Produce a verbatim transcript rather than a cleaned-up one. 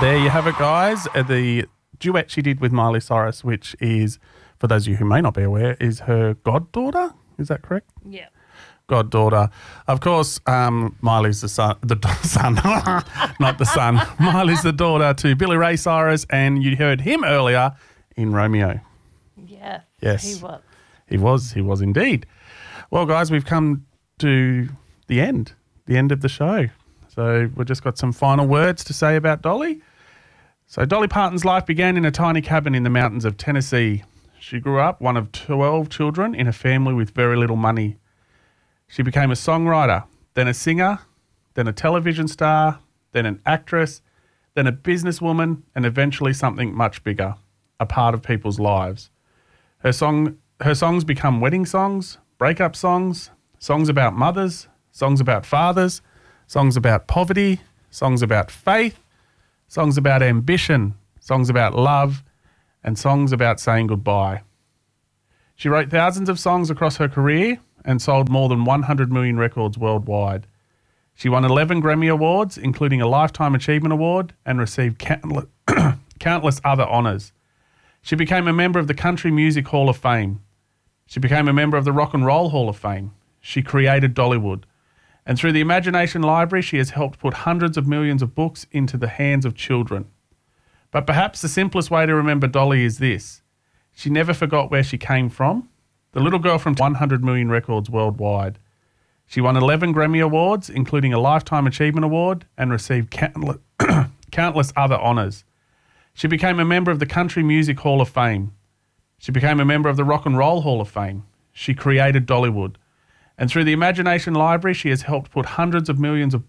there you have it, guys. Uh, The duet she did with Miley Cyrus, which is, for those of you who may not be aware, is her goddaughter. Is that correct? Yeah. Goddaughter. Of course, um, Miley's the son, the da- son, not the son. Miley's the daughter to Billy Ray Cyrus, and you heard him earlier in Romeo. Yes. Yes. He was. He was, he was indeed. Well, guys, we've come to the end, the end of the show. So we've just got some final words to say about Dolly. So Dolly Parton's life began in a tiny cabin in the mountains of Tennessee. She grew up one of twelve children in a family with very little money. She became a songwriter, then a singer, then a television star, then an actress, then a businesswoman, and eventually something much bigger, a part of people's lives. Her song, her songs become wedding songs, breakup songs, songs about mothers, songs about fathers, songs about poverty, songs about faith, songs about ambition, songs about love, and songs about saying goodbye. She wrote thousands of songs across her career and sold more than one hundred million records worldwide. She won eleven Grammy Awards, including a Lifetime Achievement Award, and received countless, countless other honours. She became a member of the Country Music Hall of Fame. She became a member of the Rock and Roll Hall of Fame. She created Dollywood. And through the Imagination Library, she has helped put hundreds of millions of books into the hands of children. But perhaps the simplest way to remember Dolly is this. She never forgot where she came from. The little girl from one hundred million records worldwide. She won eleven Grammy Awards, including a Lifetime Achievement Award, and received countless, countless other honours. She became a member of the Country Music Hall of Fame. She became a member of the Rock and Roll Hall of Fame. She created Dollywood. And through the Imagination Library, she has helped put hundreds of millions of